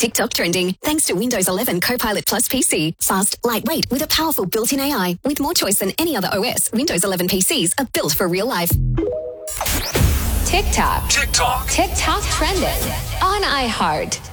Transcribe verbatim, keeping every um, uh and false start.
TikTok trending thanks to Windows eleven Copilot Plus P C. Fast, lightweight with a powerful built-in A I. With more choice than any other O S, Windows eleven P Cs are built for real life. TikTok. TikTok. TikTok trending on iHeart.